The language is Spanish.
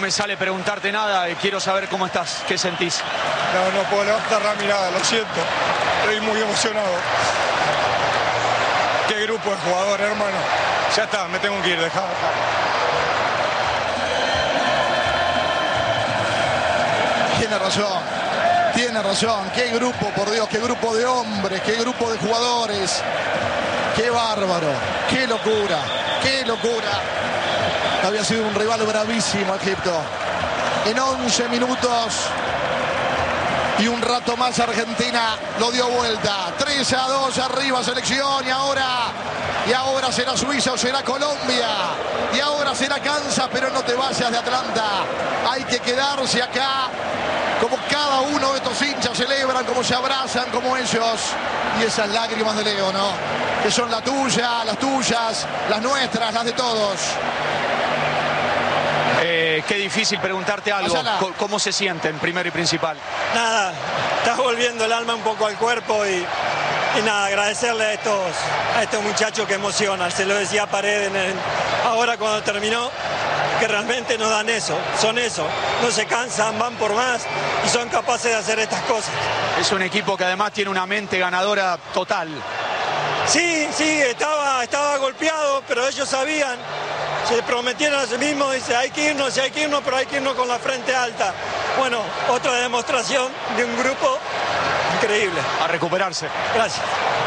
me sale preguntarte nada, quiero saber cómo estás, qué sentís. No puedo levantar la mirada, lo siento. Estoy muy emocionado. Qué grupo de jugadores, hermano. Ya está, me tengo que ir, dejá. Tiene razón. Qué grupo, por Dios, qué grupo de hombres, qué grupo de jugadores. Qué bárbaro, qué locura. Había sido un rival bravísimo Egipto. En 11 minutos y un rato más Argentina lo dio vuelta. 3-2 arriba selección y ahora será Suiza o será Colombia. Y ahora será Kansas, pero no te vayas de Atlanta. Hay que quedarse acá. Como cada uno de estos hinchas celebran, como se abrazan, como ellos. Y esas lágrimas de Leo, ¿no? Que son la tuya, las tuyas, las nuestras, las de todos. Qué difícil preguntarte algo. ¿Cómo se sienten, primero y principal? Nada, estás volviendo el alma un poco al cuerpo y nada, agradecerle a estos muchachos que emocionan. Se lo decía a Paredes ahora cuando terminó, que realmente nos dan eso, son eso. No se cansan, van por más y son capaces de hacer estas cosas. Es un equipo que además tiene una mente ganadora total. Sí, estaba golpeado, pero ellos sabían, se prometieron a sí mismos, dice, hay que irnos, pero hay que irnos con la frente alta. Bueno, otra demostración de un grupo increíble. A recuperarse. Gracias.